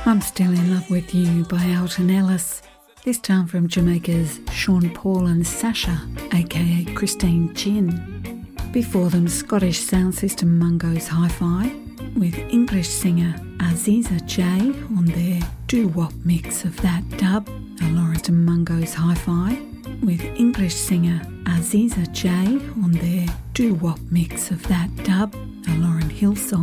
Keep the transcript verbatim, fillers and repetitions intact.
I'm Still in Love with You by Alton Ellis, this time from Jamaica's Sean Paul and Sasha, aka Christine Chin. Before them, Scottish sound system Mungo's Hi-Fi, with English singer Aziza J on their doo-wop mix of that dub. Lawrence and Mungo's Hi-Fi, with English singer Aziza J on their doo-wop mix of that dub. A Lauryn Hill song.